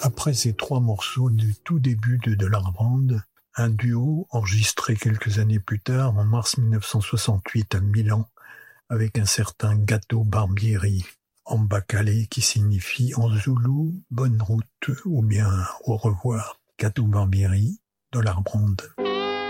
Après ces 3 morceaux du tout début de Larbrand, un duo enregistré quelques années plus tard, en mars 1968 à Milan, avec un certain Gato Barbieri, Ambacale, qui signifie en zoulou « bonne route » ou bien « au revoir ». Gato Barbieri, de Larbrand.